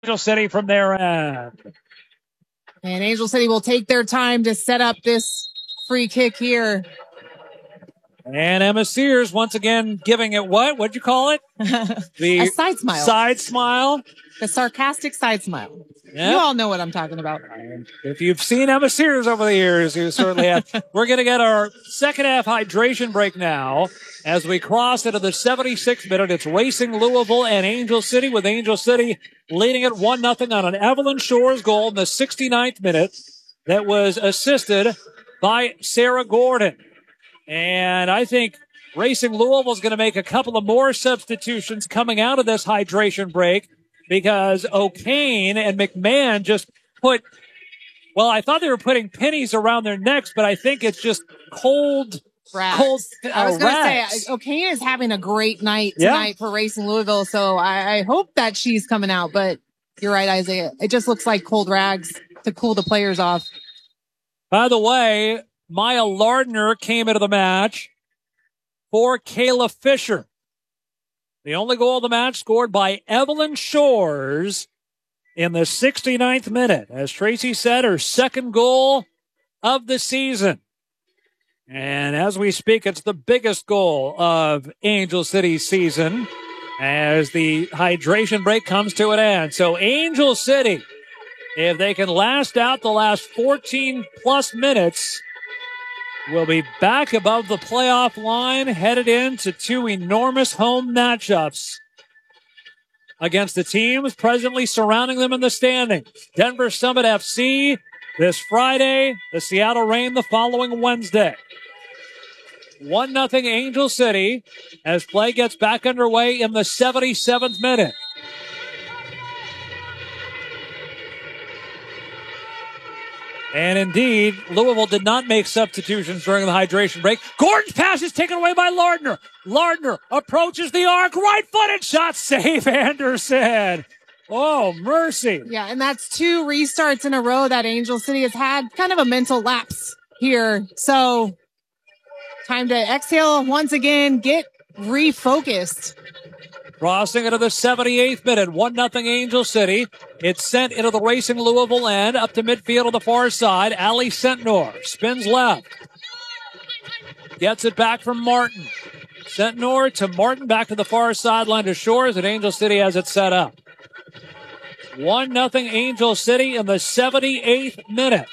Angel City from their end. And Angel City will take their time to set up this free kick here. And Emma Sears once again giving it what? What'd you call it? A side smile. Side smile. The sarcastic side smile. Yep. You all know what I'm talking about. If you've seen Emma Sears over the years, you certainly have. We're going to get our second half hydration break now as we cross into the 76th minute. It's Racing Louisville and Angel City, with Angel City leading it 1-0 on an Evelyn Shores goal in the 69th minute that was assisted by Sarah Gordon. And I think Racing Louisville is going to make a couple of more substitutions coming out of this hydration break, because O'Kane and McMahon just put, well, I thought they were putting pennies around their necks, but I think it's just cold rags. I was going to say, O'Kane is having a great night tonight for Racing Louisville, so I hope that she's coming out. But you're right, Isaiah. It just looks like cold rags to cool the players off. By the way, Maya Lardner came into the match for Kayla Fisher. The only goal of the match scored by Evelyn Shores in the 69th minute. As Tracy said, her second goal of the season. And as we speak, it's the biggest goal of Angel City's season as the hydration break comes to an end. So Angel City, if they can last out the last 14 plus minutes, will be back above the playoff line, headed into two enormous home matchups against the teams presently surrounding them in the standings. Denver Summit FC this Friday, the Seattle Reign the following Wednesday. 1-0 Angel City as play gets back underway in the 77th minute. And indeed, Louisville did not make substitutions during the hydration break. Gordon's pass is taken away by Lardner. Lardner approaches the arc, right-footed shot, save Anderson. Oh, mercy. Yeah, and that's two restarts in a row that Angel City has had. Kind of a mental lapse here. So, time to exhale once again, get refocused. Crossing into the 78th minute, 1-0 Angel City. It's sent into the Racing Louisville end, up to midfield on the far side. Ali Sentnor spins left. Gets it back from Martin. Sentnor to Martin, back to the far sideline to Shores, and Angel City has it set up. 1-0 Angel City in the 78th minute.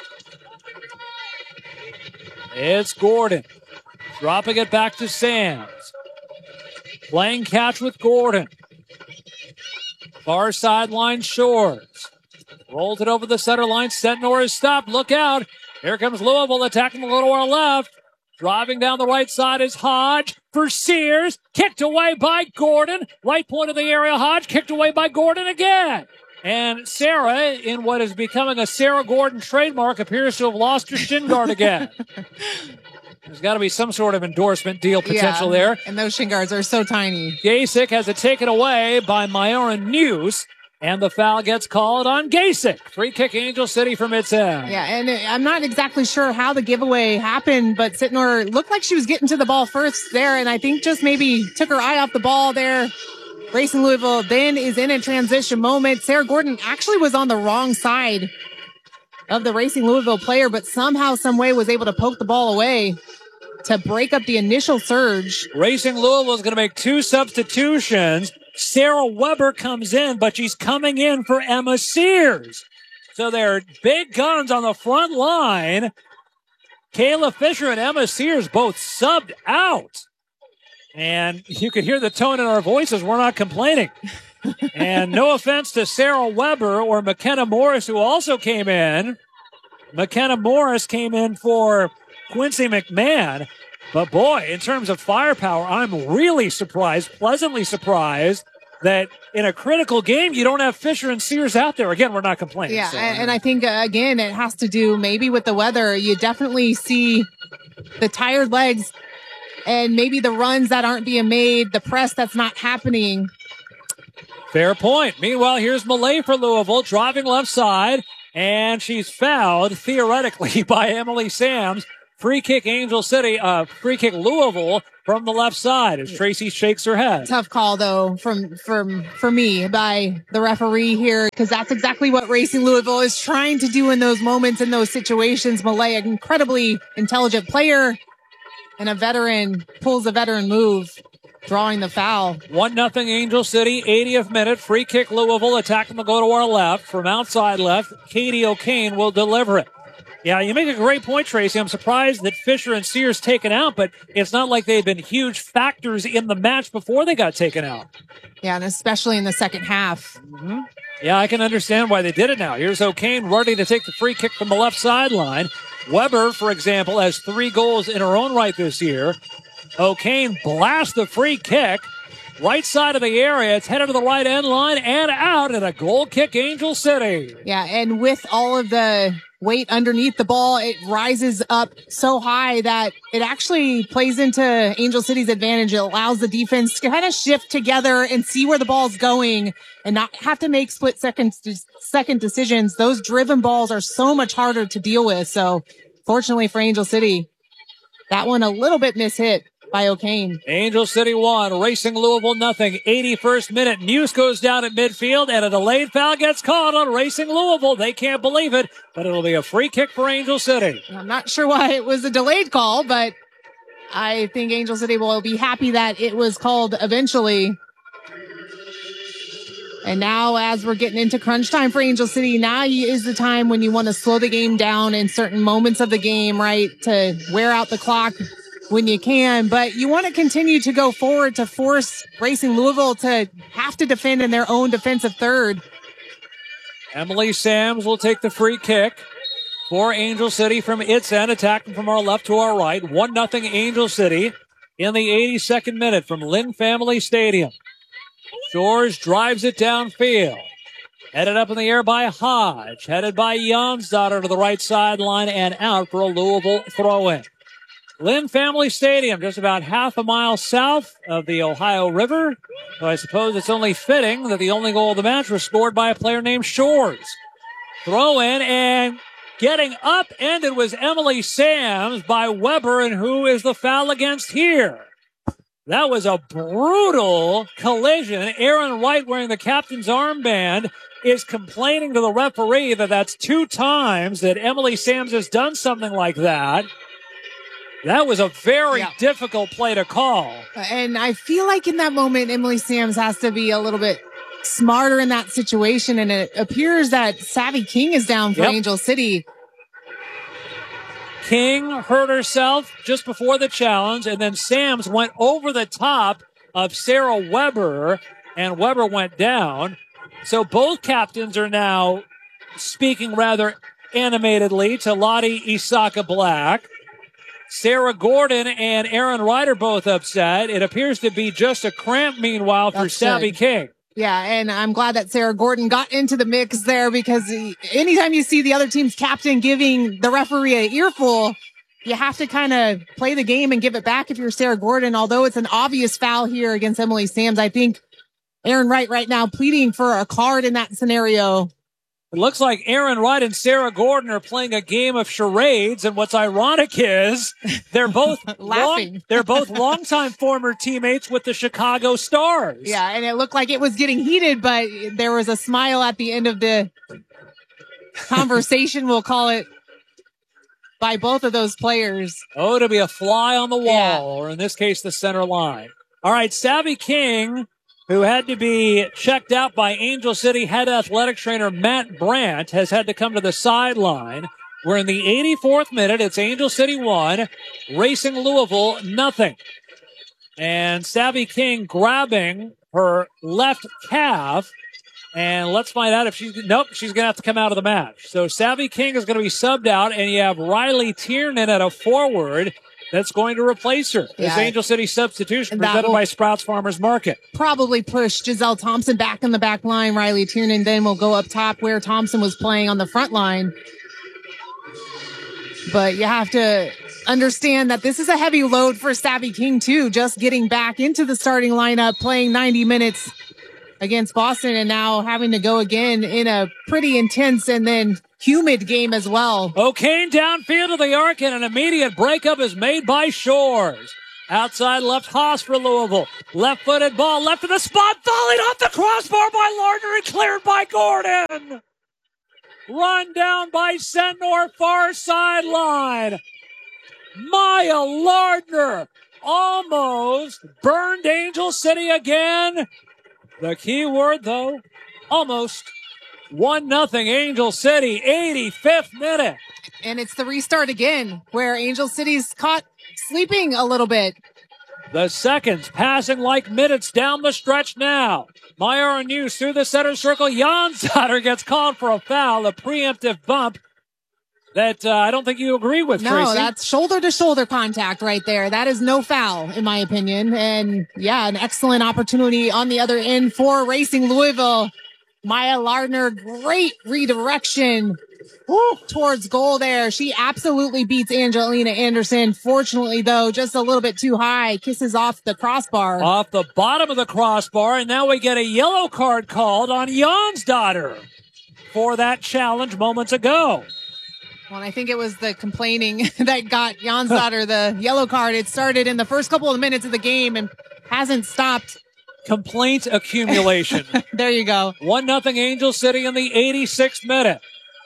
It's Gordon. Dropping it back to Sands. Playing catch with Gordon. Far sideline Shores. Rolls it over the center line. Sentnor is stopped. Look out. Here comes Louisville attacking the little our left. Driving down the right side is Hodge for Sears. Kicked away by Gordon. Right point of the area. Hodge kicked away by Gordon again. And Sarah, in what is becoming a Sarah Gordon trademark, appears to have lost her shin guard again. There's got to be some sort of endorsement deal potential there. And those shin guards are so tiny. Gasick has it taken away by Myron News, and the foul gets called on Gasick. Free kick Angel City from its end. Yeah, and I'm not exactly sure how the giveaway happened, but Sentnor looked like she was getting to the ball first there, and I think just maybe took her eye off the ball there. Racing Louisville then is in a transition moment. Sarah Gordon actually was on the wrong side of the Racing Louisville player, but somehow, some way was able to poke the ball away to break up the initial surge. Racing Louisville is going to make two substitutions. Sarah Weber comes in, but she's coming in for Emma Sears. So they're big guns on the front line. Kayla Fisher and Emma Sears both subbed out. And you could hear the tone in our voices. We're not complaining. And no offense to Sarah Weber or McKenna Morris, who also came in. McKenna Morris came in for Quincy McMahon. But boy, in terms of firepower, I'm really surprised, pleasantly surprised, that in a critical game, you don't have Fisher and Sears out there. Again, we're not complaining. Yeah, so. And I think, again, it has to do maybe with the weather. You definitely see the tired legs and maybe the runs that aren't being made, the press that's not happening. Fair point. Meanwhile, here's Millay for Louisville, driving left side, and she's fouled, theoretically, by Emily Sams. Free kick Angel City, free kick Louisville from the left side as Tracy shakes her head. Tough call, though, for me by the referee here, because that's exactly what Racing Louisville is trying to do in those moments, in those situations. Malay, an incredibly intelligent player and a veteran, pulls a veteran move, drawing the foul. 1-0 Angel City, 80th minute. Free kick Louisville. Attacking will go to our left. From outside left, Katie O'Kane will deliver it. Yeah, you make a great point, Tracy. I'm surprised that Fisher and Sears taken out, but it's not like they've been huge factors in the match before they got taken out. Yeah, and especially in the second half. Mm-hmm. Yeah, I can understand why they did it now. Here's O'Kane ready to take the free kick from the left sideline. Weber, for example, has 3 goals in her own right this year. O'Kane blasts the free kick. Right side of the area. It's headed to the right end line and out, and a goal kick Angel City. Yeah, and with all of the weight underneath the ball, it rises up so high that it actually plays into Angel City's advantage. It allows the defense to kind of shift together and see where the ball's going and not have to make second decisions. Those driven balls are so much harder to deal with. So fortunately for Angel City, that one a little bit mishit by O'Kane. Angel City 1, Racing Louisville 0. 81st minute. Muse goes down at midfield, and a delayed foul gets called on Racing Louisville. They can't believe it, but it'll be a free kick for Angel City. I'm not sure why it was a delayed call, but I think Angel City will be happy that it was called eventually. And now, as we're getting into crunch time for Angel City, now is the time when you want to slow the game down in certain moments of the game, right? To wear out the clock when you can, but you want to continue to go forward to force Racing Louisville to have to defend in their own defensive third. Emily Sams will take the free kick for Angel City from its end, attacking from our left to our right. 1-0 Angel City in the 82nd minute from Lynn Family Stadium. Shores drives it downfield. Headed up in the air by Hodge. Headed by Jonsdottir to the right sideline and out for a Louisville throw-in. Lynn Family Stadium, just about half a mile south of the Ohio River. So I suppose it's only fitting that the only goal of the match was scored by a player named Shores. Throw in and getting upended was Emily Sams by Weber, and who is the foul against here? That was a brutal collision. Aaron Wright, wearing the captain's armband, is complaining to the referee that that's 2 times that Emily Sams has done something like that. That was a very difficult play to call. And I feel like in that moment, Emily Sams has to be a little bit smarter in that situation. And it appears that Savvy King is down for Angel City. King hurt herself just before the challenge, and then Sams went over the top of Sarah Weber, and Weber went down. So both captains are now speaking rather animatedly to Lottie Isaka Black. Sarah Gordon and Aaron Wright are both upset. It appears to be just a cramp, meanwhile, for Savvy King. Yeah, and I'm glad that Sarah Gordon got into the mix there, because anytime you see the other team's captain giving the referee an earful, you have to kind of play the game and give it back if you're Sarah Gordon. Although it's an obvious foul here against Emily Sams, I think Aaron Wright right now pleading for a card in that scenario. It looks like Aaron Wright and Sarah Gordon are playing a game of charades, and what's ironic is they're both laughing. They're both longtime former teammates with the Chicago Stars. Yeah, and it looked like it was getting heated, but there was a smile at the end of the conversation, we'll call it, by both of those players. Oh, to be a fly on the wall, or in this case, the center line. All right, Savvy King, who had to be checked out by Angel City head athletic trainer Matt Brandt, has had to come to the sideline. We're in the 84th minute. It's Angel City 1, Racing Louisville 0. And Savvy King grabbing her left calf. And let's find out if she's going to have to come out of the match. So Savvy King is going to be subbed out, and you have Riley Tiernan at a forward that's going to replace her. This Angel City substitution presented by Sprouts Farmers Market. Probably push Giselle Thompson back in the back line. Riley Tiernan then will go up top where Thompson was playing on the front line. But you have to understand that this is a heavy load for Savvy King, too. Just getting back into the starting lineup, playing 90 minutes against Boston, and now having to go again in a pretty intense and then humid game as well. O'Kane downfield of the arc, and an immediate breakup is made by Shores. Outside left Haas for Louisville. Left-footed ball, left in the spot, volleyed off the crossbar by Lardner and cleared by Gordon. Run down by Sentnor, far sideline. Maya Lardner almost burned Angel City again. The key word, though, almost. 1-0 Angel City, 85th minute. And it's the restart again, where Angel City's caught sleeping a little bit. The seconds passing like minutes down the stretch now. Meyer and Hughes through the center circle. Jansdotter gets called for a foul, a preemptive bump that I don't think you agree with, No, Tracy. that's shoulder-to-shoulder contact right there. That is no foul, in my opinion. And, yeah, an excellent opportunity on the other end for Racing Louisville. Maya Lardner, great redirection towards goal there. She absolutely beats Angelina Anderson. Fortunately, though, just a little bit too high. Kisses off the crossbar. Off the bottom of the crossbar, and now we get a yellow card called on Jansdotter for that challenge moments ago. Well, I think it was the complaining that got Jansdotter the yellow card. It started in the first couple of minutes of the game and hasn't stopped. Complaint accumulation. There you go. 1-0 Angel City in the 86th minute.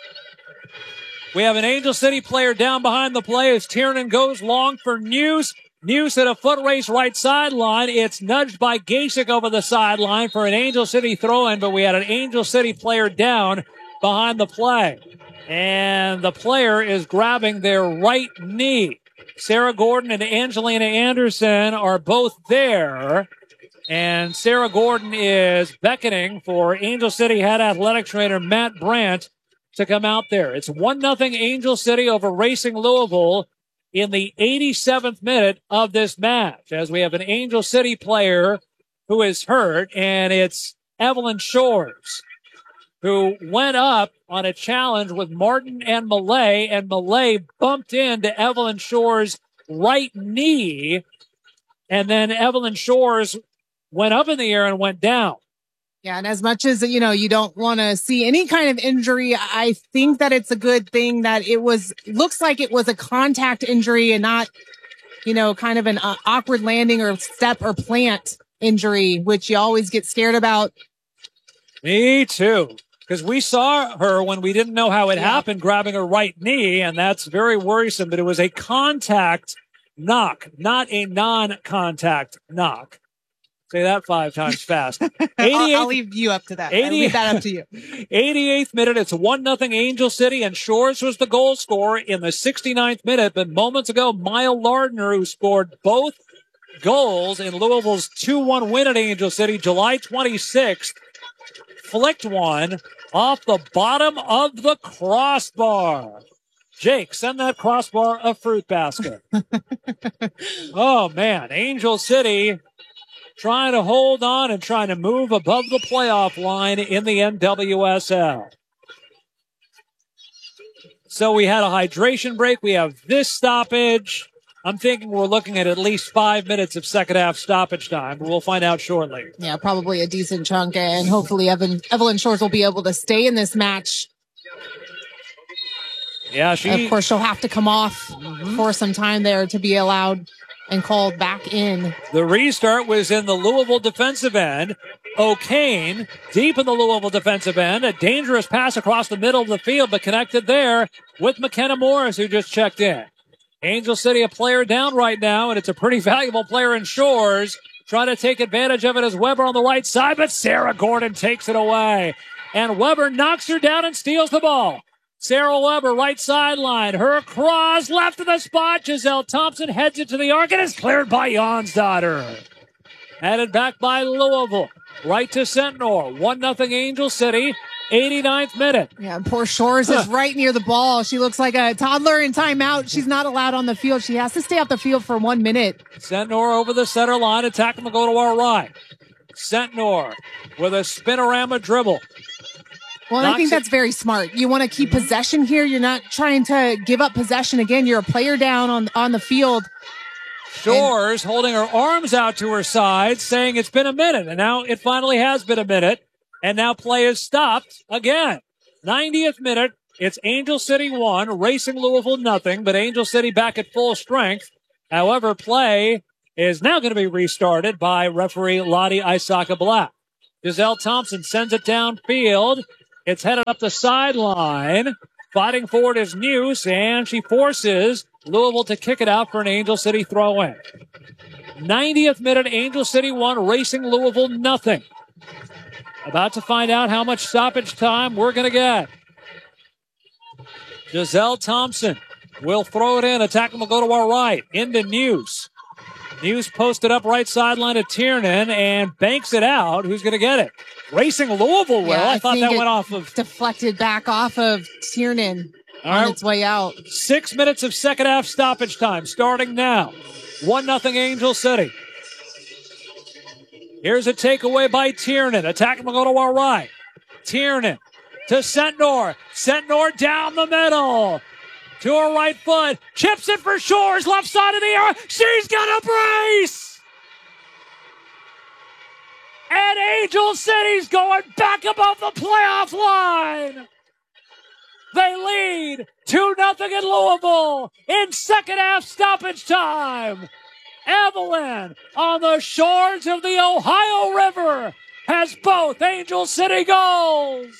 We have an Angel City player down behind the play as Tiernan goes long for News. News at a foot race right sideline. It's nudged by Gasek over the sideline for an Angel City throw-in, but we had an Angel City player down behind the play. And the player is grabbing their right knee. Sarah Gordon and Angelina Anderson are both there. And Sarah Gordon is beckoning for Angel City head athletic trainer Matt Brandt to come out there. It's 1-0 Angel City over Racing Louisville in the 87th minute of this match, as we have an Angel City player who is hurt, and it's Evelyn Shores, who went up on a challenge with Martin and Millay, and Millay bumped into Evelyn Shores' right knee, and then Evelyn Shores went up in the air and went down. Yeah, and as much as, you don't want to see any kind of injury, I think that it's a good thing that looks like it was a contact injury and not, kind of an awkward landing or step or plant injury, which you always get scared about. Me too. Because we saw her when we didn't know how it happened, grabbing her right knee, and that's very worrisome. But it was a contact knock, not a non-contact knock. Say that 5 times fast. I'll leave you up to that. I'll leave that up to you. 88th minute, it's 1-0 Angel City, and Shores was the goal scorer in the 69th minute. But moments ago, Maya Lardner, who scored both goals in Louisville's 2-1 win at Angel City, July 26th, flicked one off the bottom of the crossbar. Jake, send that crossbar a fruit basket. Oh, man. Angel City trying to hold on and trying to move above the playoff line in the NWSL. So we had a hydration break. We have this stoppage. I'm thinking we're looking at least 5 minutes of second half stoppage time, but we'll find out shortly. Yeah, probably a decent chunk, and hopefully Evelyn Shores will be able to stay in this match. Yeah, of course, she'll have to come off for some time there to be allowed and called back in. The restart was in the Louisville defensive end. O'Kane deep in the Louisville defensive end. A dangerous pass across the middle of the field, but connected there with McKenna Morris, who just checked in. Angel City, a player down right now, and it's a pretty valuable player in Shores. Trying to take advantage of it as Weber on the right side, but Sarah Gordon takes it away. And Weber knocks her down and steals the ball. Sarah Weber, right sideline. Her cross left of the spot. Giselle Thompson heads it to the arc and is cleared by Jansdotter. Headed back by Louisville. Right to Sentnor. 1-0 Angel City. 89th minute. Yeah, poor Shores is right near the ball. She looks like a toddler in timeout. She's not allowed on the field. She has to stay off the field for 1 minute. Sentnor over the center line. Attacking to go to our right. Sentnor with a spinorama dribble. Well, I think that's very smart. You want to keep possession here. You're not trying to give up possession again. You're a player down on the field. Shores holding her arms out to her side, saying it's been a minute. And now it finally has been a minute. And now play is stopped again. 90th minute. It's Angel City 1, Racing Louisville nothing, but Angel City back at full strength. However, play is now going to be restarted by referee Lottie Isaka Black. Giselle Thompson sends it downfield. It's headed up the sideline. Fighting for it is Neuse, and she forces Louisville to kick it out for an Angel City throw-in. 90th minute, Angel City 1, Racing Louisville nothing. About to find out how much stoppage time we're going to get. Giselle Thompson will throw it in. Attacking will go to our right. Into Neuse. Neuse posted up right sideline to Tiernan and banks it out. Who's going to get it? Racing Louisville will. Yeah, I thought that went off of... deflected back off of Tiernan on its way out. 6 minutes of second half stoppage time starting now. 1-0 Angel City. Here's a takeaway by Tiernan. Attacking will go to our right. Tiernan to Sentnor. Sentnor down the middle. To her right foot. Chips it for Shores. Left side of the air. She's got a brace. And Angel City's going back above the playoff line. They lead 2-0 in Louisville in second half stoppage time. Evelyn on the shores of the Ohio River has both Angel City goals.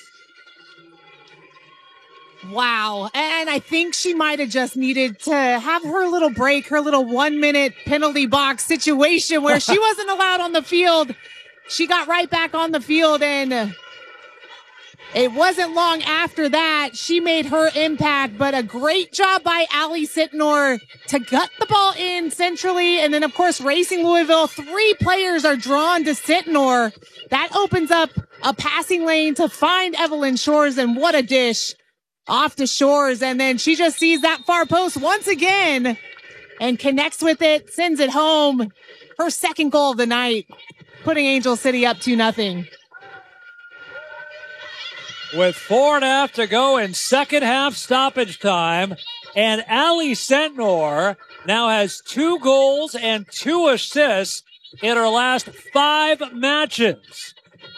Wow. And I think she might have just needed to have her little break, her little 1 minute penalty box situation where she wasn't allowed on the field. She got right back on the field, and it wasn't long after that she made her impact, but a great job by Allie Sentnor to gut the ball in centrally. And then, of course, Racing Louisville, 3 players are drawn to Sentnor. That opens up a passing lane to find Evelyn Shores, and what a dish off to Shores. And then she just sees that far post once again and connects with it, sends it home. Her second goal of the night, putting Angel City up 2-0. With 4.5 to go in second half stoppage time. And Allie Sentnor now has 2 goals and 2 assists in her last 5 matches.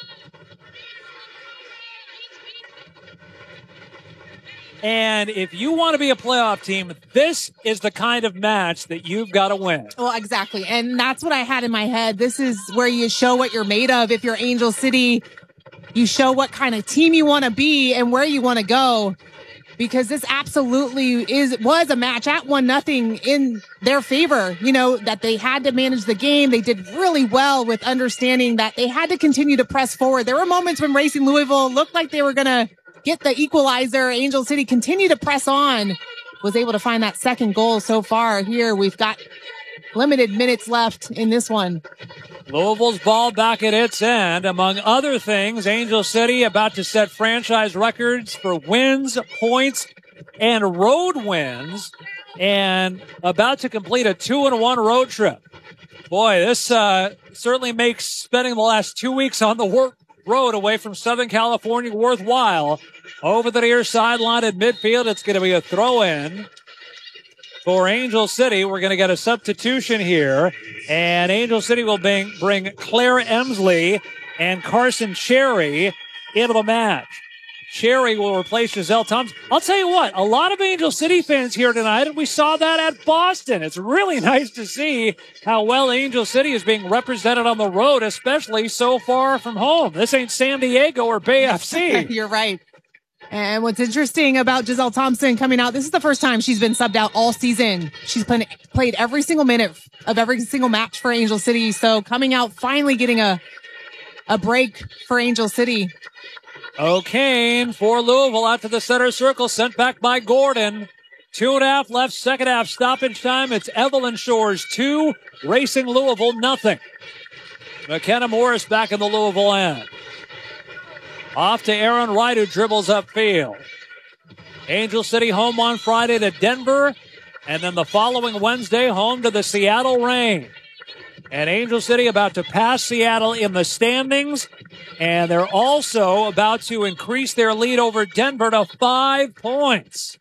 And if you want to be a playoff team, this is the kind of match that you've got to win. Well, exactly. And that's what I had in my head. This is where you show what you're made of. If you're Angel City, you show what kind of team you want to be and where you want to go. Because this absolutely was a match at 1-0 in their favor. You know, that they had to manage the game. They did really well with understanding that they had to continue to press forward. There were moments when Racing Louisville looked like they were going to get the equalizer. Angel City continued to press on, was able to find that second goal so far. Here we've got limited minutes left in this one. Louisville's ball back at its end. Among other things, Angel City about to set franchise records for wins, points, and road wins, and about to complete a 2-1 road trip. Boy, this certainly makes spending the last 2 weeks on the road away from Southern California worthwhile. Over the near sideline at midfield, it's going to be a throw-in for Angel City. We're going to get a substitution here, and Angel City will bring Claire Emsley and Carson Cherry into the match. Cherry will replace Giselle Thompson. I'll tell you what, a lot of Angel City fans here tonight, and we saw that at Boston. It's really nice to see how well Angel City is being represented on the road, especially so far from home. This ain't San Diego or Bay FC. You're right. And what's interesting about Giselle Thompson coming out, this is the first time she's been subbed out all season. She's played every single minute of every single match for Angel City. So coming out, finally getting a break for Angel City. O'Kane for Louisville out to the center circle, sent back by Gordon. 2.5 left, second half stoppage time. It's Evelyn Shores 2, Racing Louisville nothing. McKenna Morris back in the Louisville end. Off to Aaron Wright, who dribbles upfield. Angel City home on Friday to Denver, and then the following Wednesday home to the Seattle Reign. And Angel City about to pass Seattle in the standings, and they're also about to increase their lead over Denver to 5 points.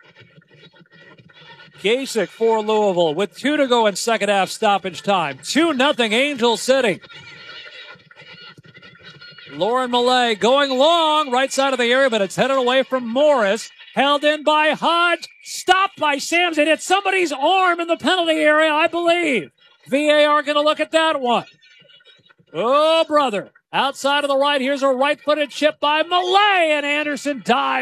Kasich for Louisville with 2 to go in second half stoppage time. 2-0 Angel City. Lauren Millay going long, right side of the area, but it's headed away from Morris. Held in by Hodge. Stopped by Sams. It hit somebody's arm in the penalty area, I believe. VAR going to look at that one. Oh, brother. Outside of the right, here's a right-footed chip by Millay, and Anderson dives.